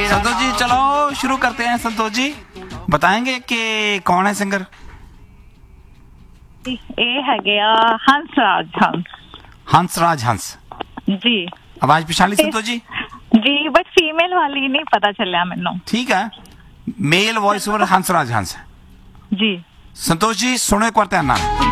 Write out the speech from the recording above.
मेरा संतोष जी चलो शुरू करते हैं। संतोष जी बताएंगे कि कौन है सिंगर? ਇਹ ਹੈਗੇ ਆ ਹੰਸਰਾਜ हंसराज हंस ਜੀ आवाज पछाण ली संतोष जी? ਜੀ ਬਟ ਫੀਮੇਲ ਵਾਲੀ ਨਹੀਂ ਪਤਾ ਚੱਲਿਆ ਮੈਨੂੰ ठीक है, male voice over Hansraj Hans. ਜੀ संतोष जी सुनो एक बार ध्यान नाल।